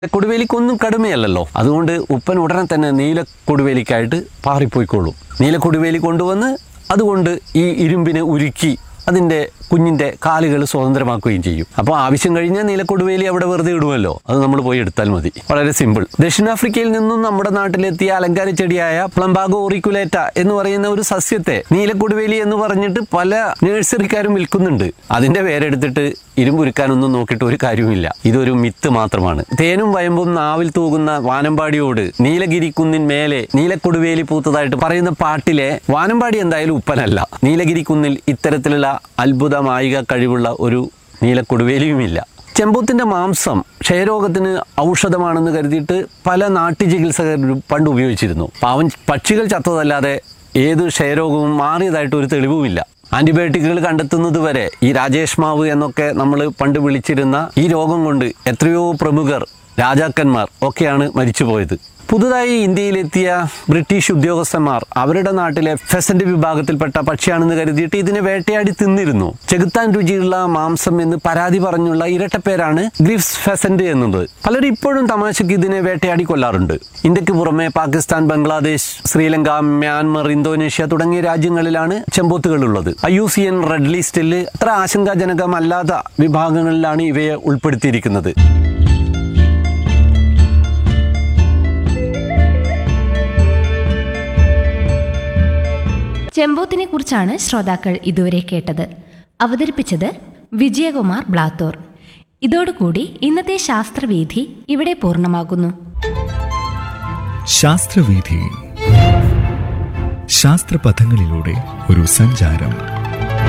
കൊടുവേലിക്കൊന്നും കടുമയല്ലല്ലോ. അതുകൊണ്ട് ഉപ്പൻ ഉടനെ തന്നെ നീലക്കൊടുവേലിക്കായിട്ട് പാറിപ്പോയിക്കോളും. നീലക്കൊടുവേലി കൊണ്ടുവന്ന് അതുകൊണ്ട് ഈ ഇരുമ്പിനെ ഉരുക്കി അതിൻ്റെ കുഞ്ഞിൻ്റെ കാലുകൾ സ്വതന്ത്രമാക്കുകയും ചെയ്യും. അപ്പോൾ ആവശ്യം കഴിഞ്ഞാൽ നീലക്കൊടുവേലി അവിടെ വെറുതെ ഇടുമല്ലോ, അത് നമ്മൾ പോയി എടുത്താൽ മതി. വളരെ സിമ്പിൾ. ദക്ഷിണാഫ്രിക്കയിൽ നിന്നും നമ്മുടെ നാട്ടിലെത്തിയ അലങ്കാര ചെടിയായ പ്ലംബാഗോ ഓറിക്കുലേറ്റ എന്ന് പറയുന്ന ഒരു സസ്യത്തെ നീലക്കൊടുവേലി എന്ന് പറഞ്ഞിട്ട് പല നഴ്സറിക്കാരും വിൽക്കുന്നുണ്ട്. അതിൻ്റെ പേരെടുത്തിട്ട് ഇരുമ്പുരുക്കാനൊന്നും നോക്കിയിട്ട് ഒരു കാര്യവുമില്ല. ഇതൊരു മിത്ത് മാത്രമാണ്. തേനും വയമ്പും നാവിൽ തൂകുന്ന വാനമ്പാടിയോട് നീലഗിരിക്കുന്നിൻ മേലെ നീലക്കൊടുവേലി പൂത്തതായിട്ട് പറയുന്ന പാട്ടിലെ വാനമ്പാടി എന്തായാലും ഉപ്പനല്ല. നീലഗിരിക്കുന്നിൽ ഇത്തരത്തിലുള്ള അത്ഭുതമായിക കഴിവുള്ള ഒരു നീലക്കൊടുവേലിയുമില്ല. ചെമ്പോത്തിൻ്റെ മാംസം ക്ഷയരോഗത്തിന് ഔഷധമാണെന്ന് കരുതിയിട്ട് പല നാട്ടുചികിത്സകരും പണ്ട് ഉപയോഗിച്ചിരുന്നു. പാവം പക്ഷികൾ ചത്തതല്ലാതെ ഏത് ക്ഷയരോഗവും മാറിയതായിട്ട് ഒരു തെളിവുമില്ല. ആന്റിബയോട്ടിക്കുകൾ കണ്ടെത്തുന്നത് വരെ ഈ രാജേഷ് മാവ് എന്നൊക്കെ നമ്മൾ പണ്ട് വിളിച്ചിരുന്ന ഈ രോഗം കൊണ്ട് എത്രയോ പ്രമുഖർ, രാജാക്കന്മാർ ഒക്കെയാണ് മരിച്ചുപോയത്. പുതുതായി ഇന്ത്യയിലെത്തിയ ബ്രിട്ടീഷ് ഉദ്യോഗസ്ഥന്മാർ അവരുടെ നാട്ടിലെ ഫെസന്റ് വിഭാഗത്തിൽപ്പെട്ട പക്ഷിയാണെന്ന് കരുതിയിട്ട് ഇതിനെ വേട്ടയാടി തിന്നിരുന്നു. ചെകുത്താൻ രുചിയുള്ള മാംസം എന്ന് പരാതി പറഞ്ഞുള്ള ഇരട്ടപ്പേരാണ് ഗ്രിഫ്സ് ഫെസന്റ് എന്നത്. പലരും ഇപ്പോഴും തമാശയ്ക്ക് ഇതിനെ വേട്ടയാടി കൊല്ലാറുണ്ട്. ഇന്ത്യക്ക് പുറമെ പാകിസ്ഥാൻ, ബംഗ്ലാദേശ്, ശ്രീലങ്ക, മ്യാൻമർ, ഇന്തോനേഷ്യ തുടങ്ങിയ രാജ്യങ്ങളിലാണ് ചെമ്പോത്തുകളുള്ളത്. IUCN റെഡ് ലിസ്റ്റിൽ അത്ര ആശങ്കാജനകമല്ലാത്ത വിഭാഗങ്ങളിലാണ് ഇവയെ ഉൾപ്പെടുത്തിയിരിക്കുന്നത്. ചെമ്പോത്തിനെ കുറിച്ചാണ് ശ്രോതാക്കൾ ഇതുവരെ കേട്ടത്. അവതരിപ്പിച്ചത് വിജയകുമാർ ബ്ലാത്തൂർ. ഇതോടുകൂടി ഇന്നത്തെ ശാസ്ത്രവീഥി ഇവിടെ പൂർണ്ണമാകുന്നു. ശാസ്ത്രവീഥി, ശാസ്ത്രപഥങ്ങളിലൂടെ ഒരു സഞ്ചാരം.